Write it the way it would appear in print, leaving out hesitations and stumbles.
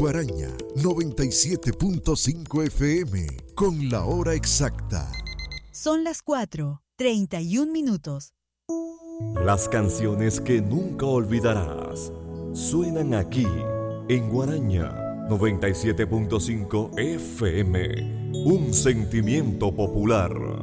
Guaraña 97.5 FM con la hora exacta. Son las 4:31. Las canciones que nunca olvidarás suenan aquí en Guaraña 97.5 FM. Un sentimiento popular.